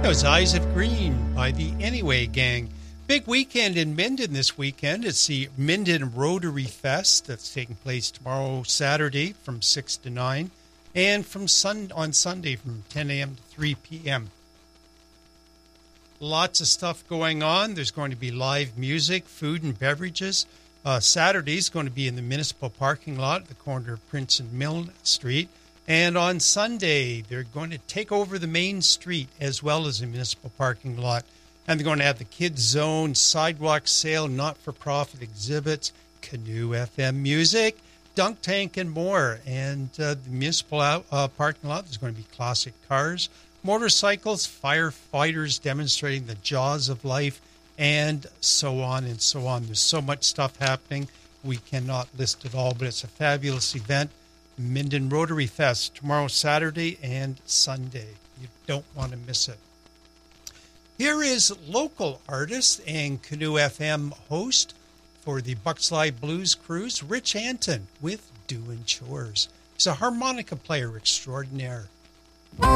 That was Eyes of Green by the Anyway Gang. Big weekend in Minden this weekend. It's the Minden Rotary Fest that's taking place tomorrow, Saturday, from 6 to 9, and on Sunday from 10 a.m. to 3 p.m. Lots of stuff going on. There's going to be live music, food, and beverages. Saturday's going to be in the municipal parking lot at the corner of Prince and Milne Street. And on Sunday, they're going to take over the main street as well as the municipal parking lot. And they're going to have the kids zone, sidewalk sale, not-for-profit exhibits, Canoe FM music, dunk tank, and more. And the municipal parking lot, there's going to be classic cars, motorcycles, firefighters demonstrating the jaws of life, and so on and so on. There's so much stuff happening. We cannot list it all, but it's a fabulous event. Minden Rotary Fest tomorrow, Saturday, and Sunday. You don't want to miss it. Here is local artist and Canoe FM host for the Buckslide Blues Cruise, Rich Anton, with Doing Chores. He's a harmonica player extraordinaire.